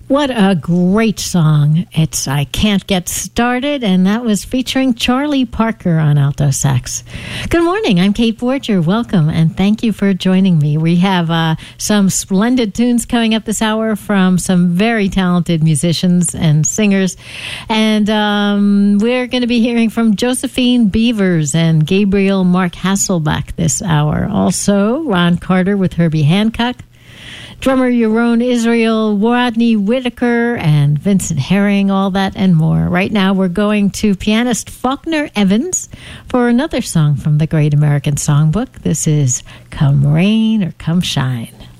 What a great song. It's I Can't Get Started, and that was featuring Charlie Parker on alto sax. Good morning. I'm Kate Borger. Welcome, and thank you for joining me. We have some splendid tunes coming up this hour from some very talented musicians and singers, and we're going to be hearing from Josephine Beavers and Gabriel Mark Hasselbach this hour. Also, Ron Carter with Herbie Hancock, drummer Yaron Israel, Rodney Whitaker, and Vincent Herring, all that and more. Right now, we're going to pianist Faulkner Evans for another song from the Great American Songbook. This is Come Rain or Come Shine.